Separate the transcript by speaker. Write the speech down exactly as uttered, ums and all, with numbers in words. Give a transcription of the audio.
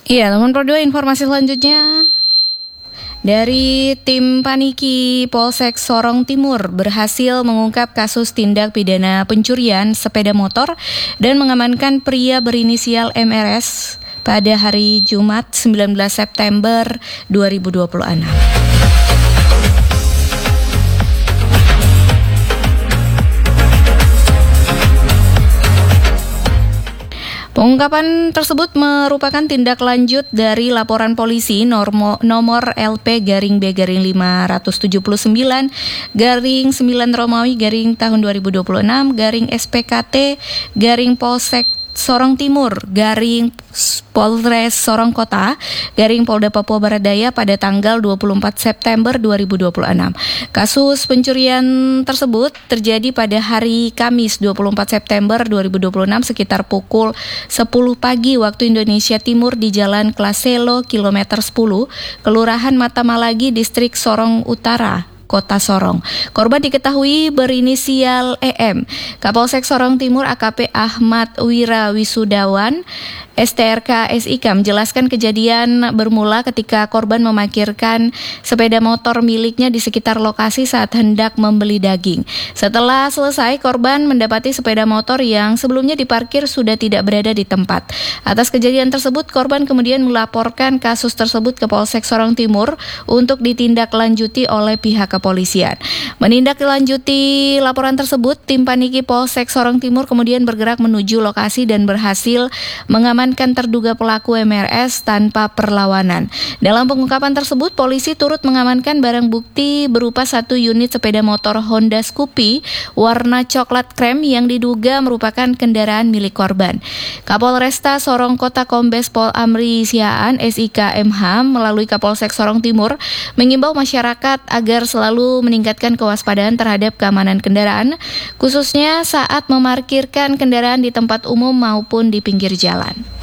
Speaker 1: Iya, teman Pro dua, informasi selanjutnya dari tim Paniki Polsek Sorong Timur berhasil mengungkap kasus tindak pidana pencurian sepeda motor dan mengamankan pria berinisial M R S pada hari Jumat sembilan belas September dua ribu dua puluh enam. Pengungkapan tersebut merupakan tindak lanjut dari laporan polisi normo, nomor L P garing B garing lima tujuh sembilan garing sembilan Romawi garing tahun dua ribu dua puluh enam garing S P K T garing Polsek Sorong Timur garing Polres Sorong Kota garing Polda Papua Barat Daya pada tanggal dua puluh empat September dua ribu dua puluh enam. Kasus pencurian tersebut terjadi pada hari Kamis dua puluh empat September dua ribu dua puluh enam sekitar pukul sepuluh pagi waktu Indonesia Timur di Jalan Klaselo kilometer sepuluh, Kelurahan Matamalagi, Distrik Sorong Utara, Kota Sorong. Korban diketahui berinisial E M. Kapolsek Sorong Timur A K P Ahmad Wira Wisudawan S T R K S I K menjelaskan kejadian bermula ketika korban memarkirkan sepeda motor miliknya di sekitar lokasi saat hendak membeli daging. Setelah selesai, korban mendapati sepeda motor yang sebelumnya diparkir sudah tidak berada di tempat. Atas kejadian tersebut, korban kemudian melaporkan kasus tersebut ke Polsek Sorong Timur untuk ditindaklanjuti oleh pihak kepolisian. Menindaklanjuti laporan tersebut, tim Paniki Polsek Sorong Timur kemudian bergerak menuju lokasi dan berhasil mengamankan terduga pelaku M R S tanpa perlawanan. Dalam pengungkapan tersebut, polisi turut mengamankan barang bukti berupa satu unit sepeda motor Honda Scoopy warna coklat krem yang diduga merupakan kendaraan milik korban. Kapolresta Sorong Kota Kombes Pol Amri Siaan S I K M H melalui Kapolsek Sorong Timur mengimbau masyarakat agar selalu meningkatkan kewaspadaan terhadap keamanan kendaraan, khususnya saat memarkirkan kendaraan di tempat umum maupun di pinggir jalan.